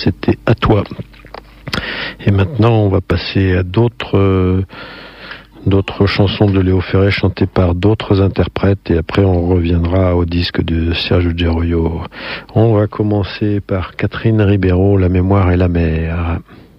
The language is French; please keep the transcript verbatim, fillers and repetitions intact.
c'était À toi. Et maintenant, on va passer à d'autres, euh, d'autres chansons de Léo Ferré chantées par d'autres interprètes, et après on reviendra au disque de Sergio Geroio. On va commencer par Catherine Ribeiro, La mémoire et la mer.